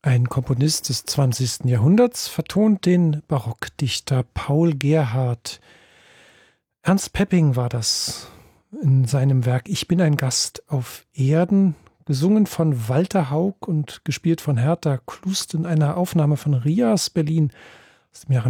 Ein Komponist des 20. Jahrhunderts vertont den Barockdichter Paul Gerhardt. Ernst Pepping war das in seinem Werk Ich bin ein Gast auf Erden, gesungen von Walter Haug und gespielt von Hertha Klust in einer Aufnahme von Rias Berlin aus dem Jahre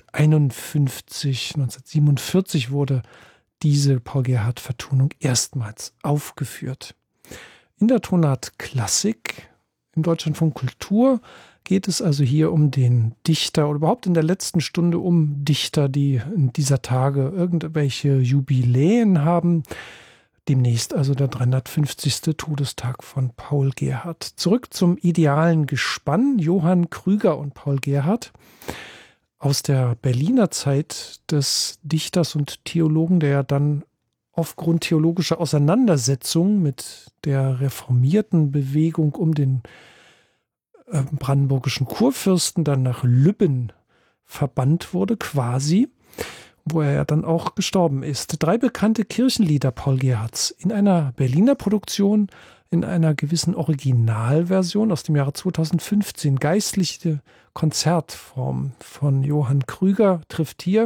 1951. 1947 wurde diese Paul Gerhardt-Vertonung erstmals aufgeführt. In der Tonart Klassik im Deutschlandfunk Kultur geht es also hier um den Dichter oder überhaupt in der letzten Stunde um Dichter, die in dieser Tage irgendwelche Jubiläen haben. Demnächst also der 350. Todestag von Paul Gerhardt. Zurück zum idealen Gespann Johann Krüger und Paul Gerhardt. Aus der Berliner Zeit des Dichters und Theologen, der dann aufgrund theologischer Auseinandersetzungen mit der reformierten Bewegung um den brandenburgischen Kurfürsten dann nach Lübben verbannt wurde, quasi, wo er ja dann auch gestorben ist. 3 bekannte Kirchenlieder Paul Gerhardts in einer Berliner Produktion, in einer gewissen Originalversion aus dem Jahre 2015. Geistliche Konzertform von Johann Krüger trifft hier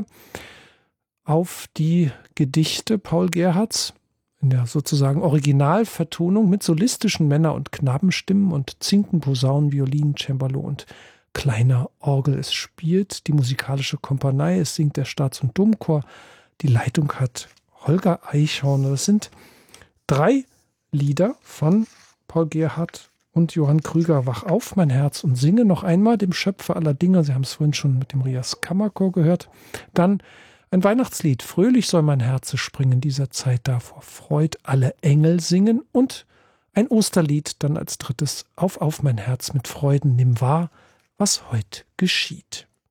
auf die Gedichte Paul Gerhardts in der sozusagen Originalvertonung mit solistischen Männer- und Knabenstimmen und Zinken, Posaunen, Violinen, Cembalo und kleiner Orgel. Es spielt die musikalische Kompanie, es singt der Staats- und Domchor. Die Leitung hat Holger Eichhorn. Das sind 3 Lieder von Paul Gerhardt und Johann Krüger. Wach auf, mein Herz, und singe noch einmal dem Schöpfer aller Dinge. Sie haben es vorhin schon mit dem Rias Kammerchor gehört. Dann ein Weihnachtslied, fröhlich soll mein Herze springen, dieser Zeit davor Freud alle Engel singen, und ein Osterlied dann als drittes, auf mein Herz mit Freuden, nimm wahr, was heut geschieht.